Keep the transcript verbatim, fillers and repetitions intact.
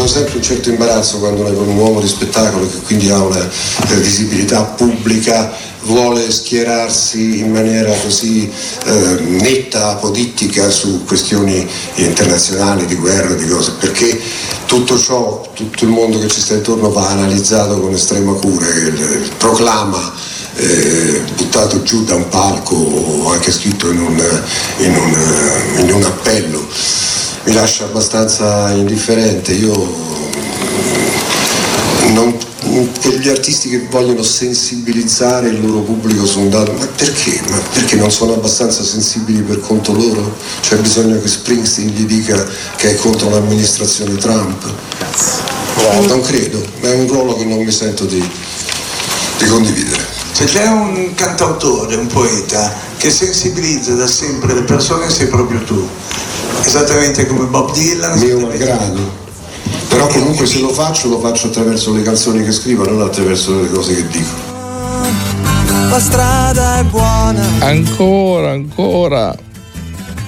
sempre un certo imbarazzo quando un uomo di spettacolo, che quindi ha una visibilità pubblica, vuole schierarsi in maniera così eh, netta, apodittica su questioni internazionali, di guerra, di cose, perché tutto ciò, tutto il mondo che ci sta intorno va analizzato con estrema cura. Il, il proclama eh, buttato giù da un palco o anche scritto in un, in un, in un appello mi lascia abbastanza indifferente. Io non, per gli artisti che vogliono sensibilizzare il loro pubblico su un dato, ma perché? Ma perché non sono abbastanza sensibili per conto loro? C'è bisogno che Springsteen gli dica che è contro l'amministrazione Trump? Non credo, ma è un ruolo che non mi sento di, di condividere. Se c'è un cantautore, un poeta che sensibilizza da sempre le persone, sei proprio tu, esattamente come Bob Dylan. Mio malgrado. Però comunque se lo faccio, lo faccio attraverso le canzoni che scrivo, non attraverso le cose che dico. La strada è buona. Ancora, ancora.